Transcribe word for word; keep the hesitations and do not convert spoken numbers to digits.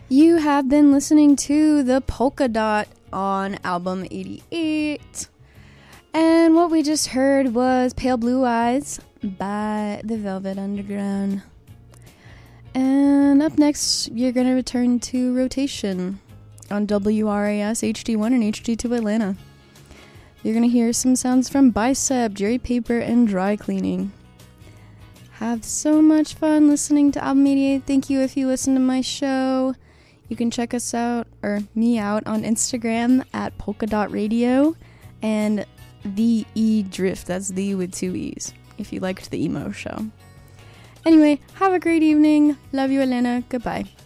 You have been listening to The Polka Dot on album eighty-eight. And what we just heard was Pale Blue Eyes by The Velvet Underground. And up next, you're going to return to Rotation on W R A S H D one and H D two Atlanta. You're going to hear some sounds from Bicep, Jerry Paper, and Dry Cleaning. Have so much fun listening to album eighty-eight. Thank you if you listen to my show. You can check us out, or me out, on Instagram at Polka Dot Radio and The E Drift. That's the with two E's, if you liked the emo show. Anyway, have a great evening. Love you, Elena. Goodbye.